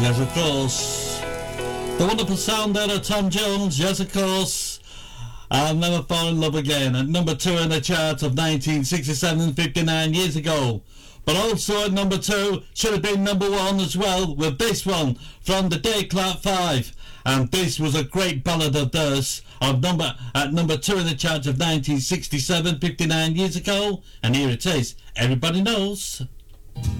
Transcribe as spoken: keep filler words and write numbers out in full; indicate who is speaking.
Speaker 1: Yes, of course. The wonderful sound there of Tom Jones. Yes, of course. I'll Never Fall in Love Again. At number two in the chart of nineteen sixty-seven, fifty-nine years ago. But also at number two, should have been number one as well, with this one from the Day Clark Five. And this was a great ballad of theirs, of number at number two in the chart of nineteen sixty-seven, fifty-nine years ago. And here it is. Everybody knows.